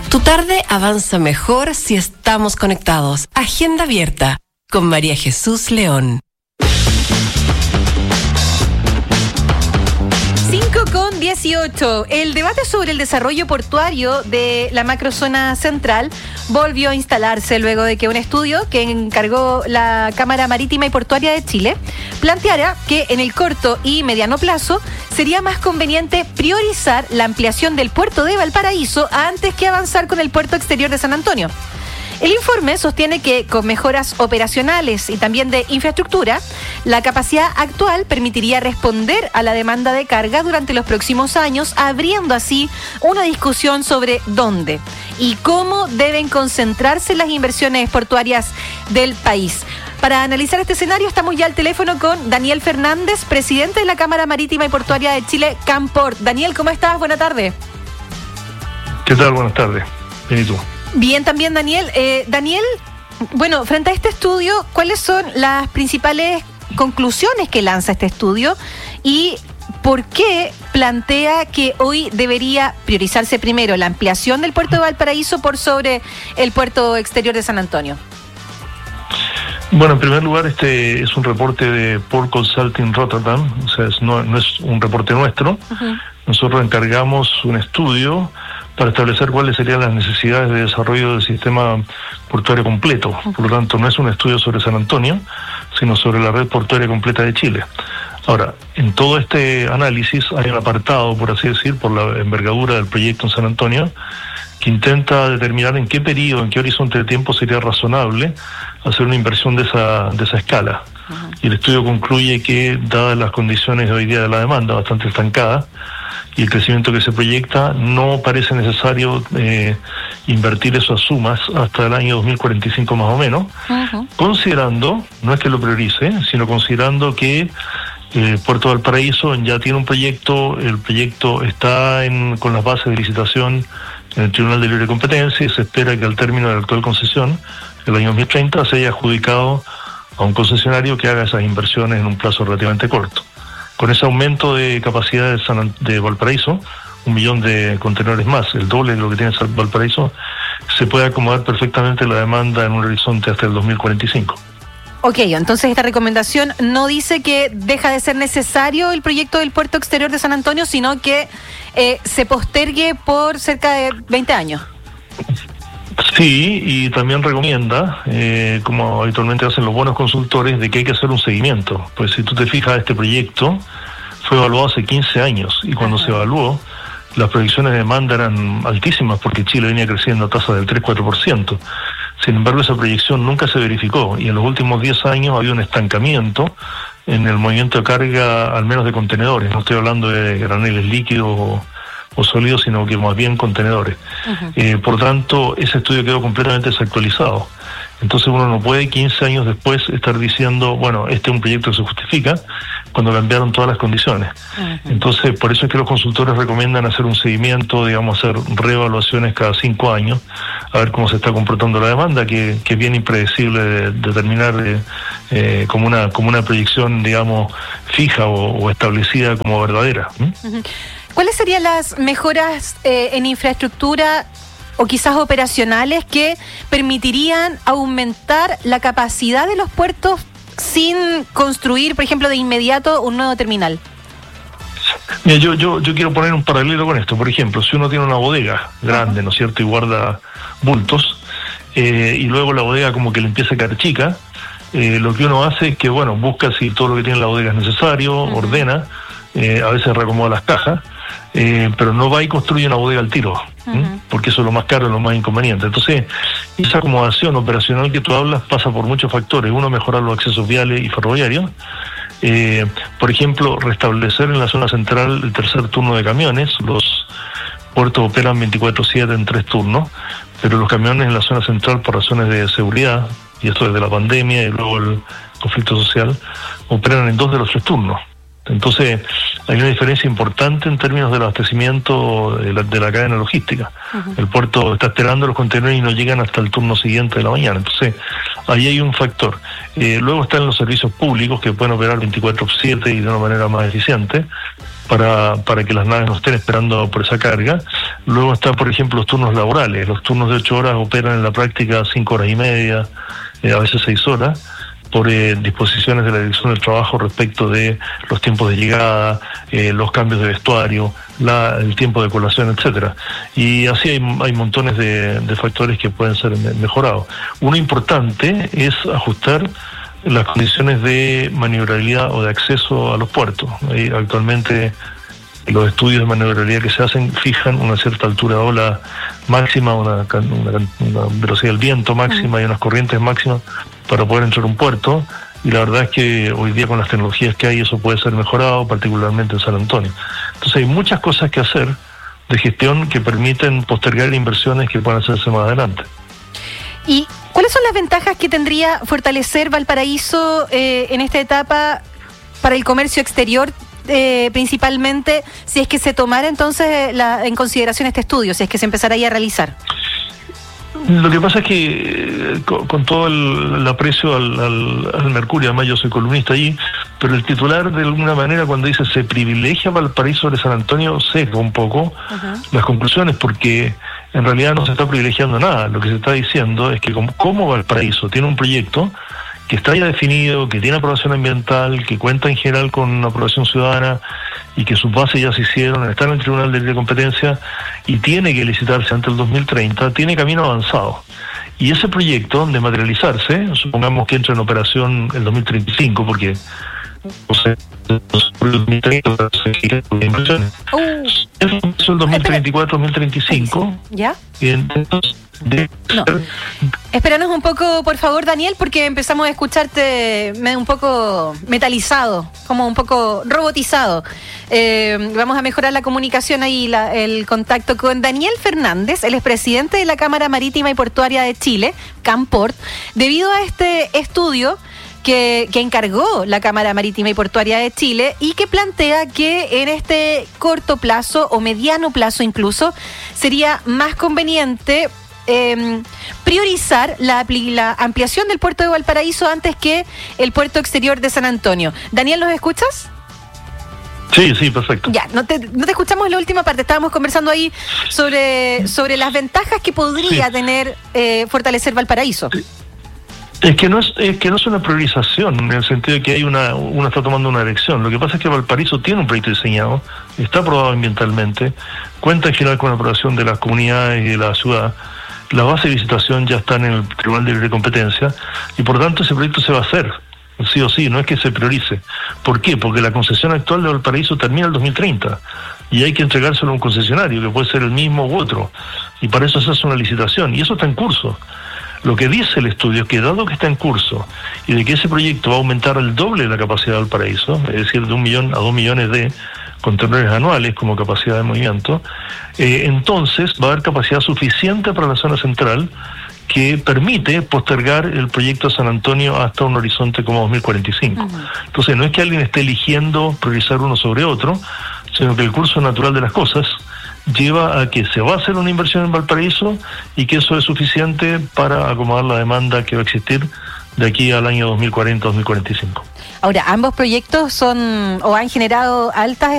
Tu tarde avanza mejor si estamos conectados. Agenda abierta con María Jesús León. 5:18. El debate sobre el desarrollo portuario de la macrozona central volvió a instalarse luego de que un estudio que encargó la Cámara Marítima y Portuaria de Chile planteara que en el corto y mediano plazo sería más conveniente priorizar la ampliación del puerto de Valparaíso antes que avanzar con el puerto exterior de San Antonio. El informe sostiene que con mejoras operacionales y también de infraestructura, la capacidad actual permitiría responder a la demanda de carga durante los próximos años, abriendo así una discusión sobre dónde y cómo deben concentrarse las inversiones portuarias del país. Para analizar este escenario estamos ya al teléfono con Daniel Fernández, presidente de la Cámara Marítima y Portuaria de Chile, Camport. Daniel, ¿cómo estás? Buenas tardes. ¿Qué tal? Buenas tardes. Bien, ¿y tú? Bien, también Daniel. Daniel, bueno, frente a este estudio, ¿cuáles son las principales conclusiones que lanza este estudio y por qué plantea que hoy debería priorizarse primero la ampliación del puerto de Valparaíso por sobre el puerto exterior de San Antonio? Bueno, en primer lugar, este es un reporte de Port Consulting Rotterdam, o sea, no es un reporte nuestro. Uh-huh. Nosotros encargamos un estudio para establecer cuáles serían las necesidades de desarrollo del sistema portuario completo. Por lo tanto, no es un estudio sobre San Antonio, sino sobre la red portuaria completa de Chile. Ahora, en todo este análisis hay un apartado, por así decir, por la envergadura del proyecto en San Antonio, que intenta determinar en qué periodo, en qué horizonte de tiempo sería razonable hacer una inversión de esa escala. Uh-huh. Y el estudio concluye que, dadas las condiciones de hoy día de la demanda, bastante estancada, y el crecimiento que se proyecta, no parece necesario invertir esas sumas hasta el año 2045 más o menos, uh-huh. Considerando, no es que lo priorice, sino considerando que Puerto Valparaíso ya tiene un proyecto, el proyecto está con las bases de licitación en el Tribunal de Libre Competencia y se espera que al término de la actual concesión, el año 2030, se haya adjudicado a un concesionario que haga esas inversiones en un plazo relativamente corto. Con ese aumento de capacidad de Valparaíso, 1 millón de contenedores más, el doble de lo que tiene Valparaíso, se puede acomodar perfectamente la demanda en un horizonte hasta el 2045. Ok, entonces esta recomendación no dice que deja de ser necesario el proyecto del puerto exterior de San Antonio, sino que se postergue por cerca de 20 años. Sí, y también recomienda, como habitualmente hacen los buenos consultores, de que hay que hacer un seguimiento. Pues si tú te fijas, este proyecto fue evaluado hace 15 años y cuando se evaluó, las proyecciones de demanda eran altísimas porque Chile venía creciendo a tasa del 3-4%. Sin embargo, esa proyección nunca se verificó y en los últimos 10 años había un estancamiento en el movimiento de carga, al menos de contenedores. No estoy hablando de graneles líquidos o sólidos, sino que más bien contenedores. Uh-huh. Por tanto, ese estudio quedó completamente desactualizado. Entonces uno no puede 15 años después estar diciendo, bueno, este es un proyecto que se justifica, cuando cambiaron todas las condiciones. Uh-huh. Entonces, por eso es que los consultores recomiendan hacer un seguimiento, digamos, hacer reevaluaciones cada 5 años, a ver cómo se está comportando la demanda, que es bien impredecible de determinar como una proyección, digamos, fija o establecida como verdadera. Uh-huh. ¿Cuáles serían las mejoras en infraestructura o quizás operacionales que permitirían aumentar la capacidad de los puertos sin construir, por ejemplo, de inmediato un nuevo terminal? Mira, yo quiero poner un paralelo con esto. Por ejemplo, si uno tiene una bodega grande, ¿no es cierto?, y guarda bultos, y luego la bodega como que le empieza a caer chica, lo que uno hace es que, bueno, busca si todo lo que tiene en la bodega es necesario, ordena, a veces reacomoda las cajas, pero no va y construye una bodega al tiro, porque eso es lo más caro y lo más inconveniente. Entonces, esa acomodación operacional que tú hablas pasa por muchos factores. Uno, mejorar los accesos viales y ferroviarios. Por ejemplo, restablecer en la zona central el tercer turno de camiones. Los puertos operan 24/7 en 3 turnos, pero los camiones en la zona central, por razones de seguridad, y esto desde la pandemia y luego el conflicto social, operan en 2 de los 3 turnos. Entonces, hay una diferencia importante en términos del abastecimiento de la cadena logística. Uh-huh. El puerto está esperando los contenedores y no llegan hasta el turno siguiente de la mañana. Entonces, ahí hay un factor. Luego están los servicios públicos que pueden operar 24/7 y de una manera más eficiente. para que las naves no estén esperando por esa carga. Luego está, por ejemplo, los turnos laborales. Los turnos de 8 horas operan en la práctica 5 horas y media, a veces 6 horas, por disposiciones de la Dirección del Trabajo respecto de los tiempos de llegada, los cambios de vestuario, el tiempo de colación, etcétera. Y así hay montones de factores que pueden ser mejorados. Uno importante es ajustar las condiciones de maniobrabilidad o de acceso a los puertos. Actualmente los estudios de maniobrabilidad que se hacen fijan una cierta altura de ola máxima, una velocidad del viento máxima y unas corrientes máximas para poder entrar a un puerto, y la verdad es que hoy día con las tecnologías que hay eso puede ser mejorado, particularmente en San Antonio. Entonces hay muchas cosas que hacer de gestión que permiten postergar inversiones que puedan hacerse más adelante. ¿Y cuáles son las ventajas que tendría fortalecer Valparaíso en esta etapa para el comercio exterior, principalmente si es que se tomara entonces en consideración este estudio, si es que se empezara ahí a realizar? Lo que pasa es que con todo el aprecio al Mercurio, además yo soy columnista allí, pero el titular de alguna manera cuando dice se privilegia Valparaíso sobre San Antonio sesga un poco las conclusiones, porque en realidad no se está privilegiando nada. Lo que se está diciendo es que como Valparaíso tiene un proyecto que está ya definido, que tiene aprobación ambiental, que cuenta en general con aprobación ciudadana y que sus bases ya se hicieron, está en el Tribunal de Libre Competencia y tiene que licitarse antes del 2030, tiene camino avanzado. Y ese proyecto de materializarse, supongamos que entra en operación el 2035, porque no sé, el 2030 eso el 2034-2035. ¿Ya? Y entonces, no. Espéranos un poco, por favor, Daniel, porque empezamos a escucharte un poco metalizado, como un poco robotizado. Vamos a mejorar la comunicación ahí, el contacto con Daniel Fernández, el expresidente de la Cámara Marítima y Portuaria de Chile, CAMPORT, debido a este estudio que encargó la Cámara Marítima y Portuaria de Chile y que plantea que en este corto plazo o mediano plazo incluso sería más conveniente priorizar la ampliación del puerto de Valparaíso antes que el puerto exterior de San Antonio. Daniel, ¿nos escuchas? Sí, perfecto. Ya, no te escuchamos en la última parte. Estábamos conversando ahí sobre las ventajas que podría tener fortalecer Valparaíso. Sí. Es que no es una priorización, en el sentido de que hay uno está tomando una elección. Lo que pasa es que Valparaíso tiene un proyecto diseñado, está aprobado ambientalmente, cuenta en general con la aprobación de las comunidades y de la ciudad. Las bases de licitación ya están en el Tribunal de Libre Competencia y por lo tanto ese proyecto se va a hacer, sí o sí, no es que se priorice. ¿Por qué? Porque la concesión actual de Valparaíso termina el 2030 y hay que entregárselo a un concesionario, que puede ser el mismo u otro, y para eso se hace una licitación y eso está en curso. Lo que dice el estudio es que dado que está en curso y de que ese proyecto va a aumentar el doble de la capacidad de Valparaíso, es decir, de 1 millón a 2 millones de contenedores anuales como capacidad de movimiento, entonces va a haber capacidad suficiente para la zona central que permite postergar el proyecto de San Antonio hasta un horizonte como 2045. Entonces no es que alguien esté eligiendo priorizar uno sobre otro, sino que el curso natural de las cosas lleva a que se va a hacer una inversión en Valparaíso y que eso es suficiente para acomodar la demanda que va a existir de aquí al año 2040-2045. Ahora, ambos proyectos han generado altas